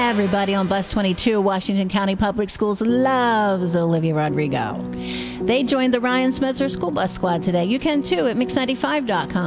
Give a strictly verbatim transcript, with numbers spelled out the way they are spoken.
Everybody on Bus twenty-two, Washington County Public Schools loves Olivia Rodrigo. They joined the Ryan Spencer School Bus Squad today. You can too at mix ninety-five dot com.